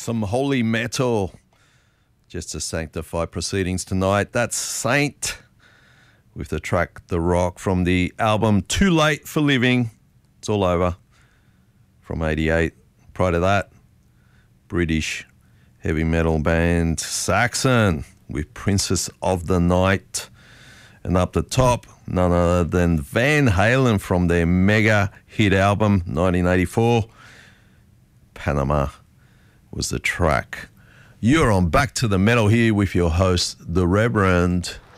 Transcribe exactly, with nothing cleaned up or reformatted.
Some holy metal just to sanctify proceedings tonight. That's Saint with the track The Rock from the album Too Late for Living. It's all over from eighty-eight. Prior to that, British heavy metal band Saxon with Princess of the Night. And up the top, none other than Van Halen from their mega hit album nineteen eighty-four. Panama was the track. You're on Back to the Metal here with your host, the Reverend